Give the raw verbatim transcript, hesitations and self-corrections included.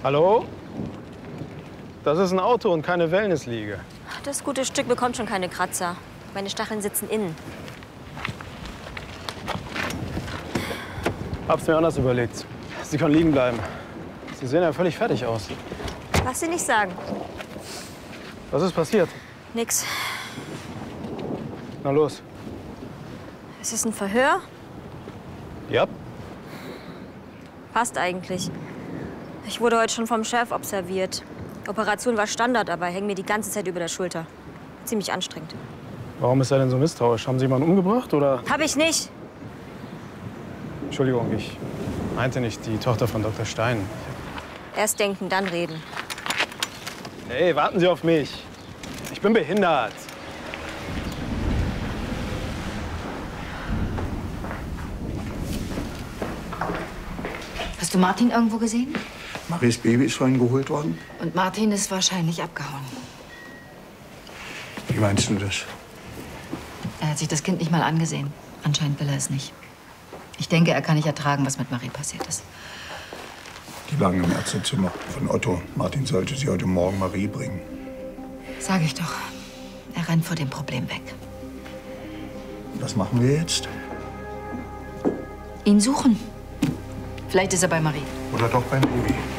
Hallo? Das ist ein Auto und keine Wellnessliege. Das gute Stück bekommt schon keine Kratzer. Meine Stacheln sitzen innen. Hab's mir anders überlegt. Sie können liegen bleiben. Sie sehen ja völlig fertig aus. Was Sie nicht sagen. Was ist passiert? Nix. Na los. Ist es ein Verhör? Ja. Passt eigentlich. Ich wurde heute schon vom Chef observiert. Operation war Standard, aber hängen mir die ganze Zeit über der Schulter. Ziemlich anstrengend. Warum ist er denn so misstrauisch? Haben Sie jemanden umgebracht, oder? Hab ich nicht. Entschuldigung, ich meinte nicht die Tochter von Doktor Stein. Erst denken, dann reden. Hey, warten Sie auf mich. Ich bin behindert. Hast du Martin irgendwo gesehen? Maries Baby ist vorhin geholt worden. Und Martin ist wahrscheinlich abgehauen. Wie meinst du das? Er hat sich das Kind nicht mal angesehen. Anscheinend will er es nicht. Ich denke, er kann nicht ertragen, was mit Marie passiert ist. Die lagen im Ärztezimmer von Otto. Martin sollte sie heute Morgen Marie bringen. Sag ich doch. Er rennt vor dem Problem weg. Was machen wir jetzt? Ihn suchen. Vielleicht ist er bei Marie. Oder doch beim Baby.